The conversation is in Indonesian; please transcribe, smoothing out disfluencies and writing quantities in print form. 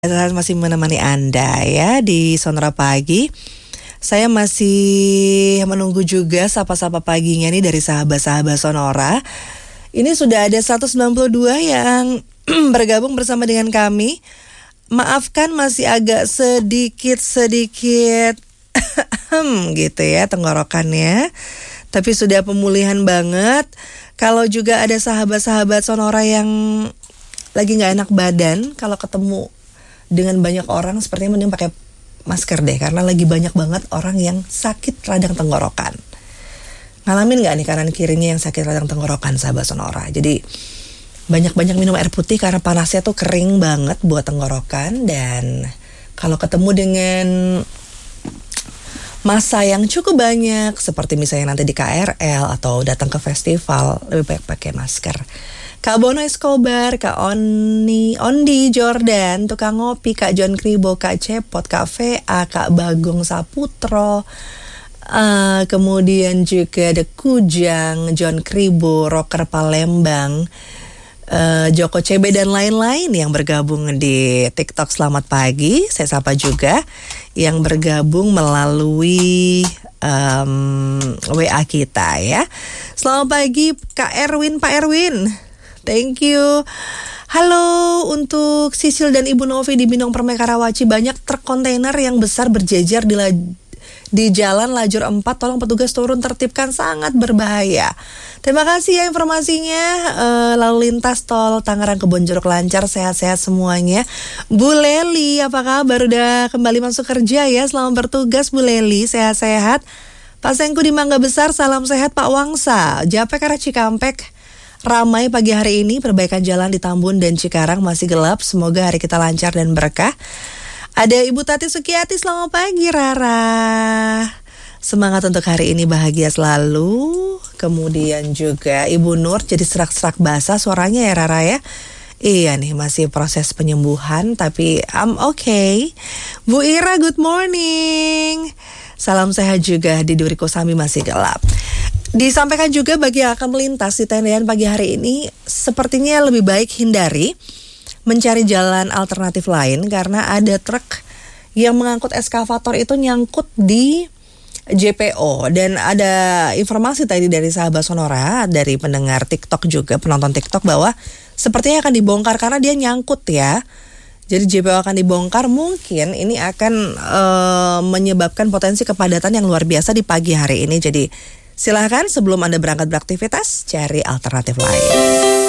Saya masih menemani Anda ya di Sonora Pagi. Saya masih menunggu juga sapa-sapa paginya nih dari sahabat-sahabat Sonora. Ini sudah ada 192 yang bergabung bersama dengan kami. Maafkan masih agak sedikit gitu ya tenggorokannya. Tapi sudah pemulihan banget. Kalau juga ada sahabat-sahabat Sonora yang lagi gak enak badan, kalau ketemu dengan banyak orang sepertinya mending pakai masker deh, karena lagi banyak banget orang yang sakit radang tenggorokan. Ngalamin gak nih kanan kirinya yang sakit radang tenggorokan, sahabat Sonora? Jadi banyak-banyak minum air putih karena panasnya tuh kering banget buat tenggorokan. Dan kalau ketemu dengan massa yang cukup banyak, seperti misalnya nanti di KRL atau datang ke festival, lebih baik pakai masker. Kak Bono Escobar, Kak Ondi Jordan, tukang ngopi, Kak John Kribo, Kak Cepot, Kak VA, Kak Bagong Saputro, kemudian juga ada Kujang, John Kribo, Rocker Palembang, Joko CB dan lain-lain yang bergabung di TikTok. Selamat pagi, saya sapa juga yang bergabung melalui WA kita ya. Selamat pagi Kak Erwin, Pak Erwin. Thank you. Halo untuk Sisil dan Ibu Novi di Binong Permai Karawaci. Banyak truk kontainer yang besar berjejer di jalan lajur 4. Tolong petugas turun tertibkan, sangat berbahaya. Terima kasih ya informasinya. Lalu lintas tol Tangerang Kebonjeruk lancar, sehat-sehat semuanya. Bu Leli, apa kabar? Udah kembali masuk kerja ya. Selamat bertugas Bu Leli, sehat-sehat. Pak Sengku di Mangga Besar, salam sehat Pak Wangsa. Japek arah Cikampek ramai pagi hari ini. Perbaikan jalan di Tambun dan Cikarang masih gelap. Semoga hari kita lancar dan berkah. Ada Ibu Tati Sukiyati, selamat pagi Rara. Semangat untuk hari ini, bahagia selalu. Kemudian juga Ibu Nur, jadi serak-serak basah suaranya ya Rara ya. Iya nih, masih proses penyembuhan tapi I'm okay. Bu Ira, good morning. Salam sehat juga di Duri Kosambi masih gelap. Disampaikan juga bagi yang akan melintas di tendean pagi hari ini, sepertinya lebih baik hindari mencari jalan alternatif lain karena ada truk yang mengangkut eskavator itu nyangkut di JPO. Dan ada informasi tadi dari sahabat Sonora, dari pendengar TikTok juga, penonton TikTok, bahwa sepertinya akan dibongkar karena dia nyangkut ya. Jadi JPO akan dibongkar, mungkin ini akan menyebabkan potensi kepadatan yang luar biasa di pagi hari ini. Jadi silahkan sebelum Anda berangkat beraktivitas, cari alternatif lain.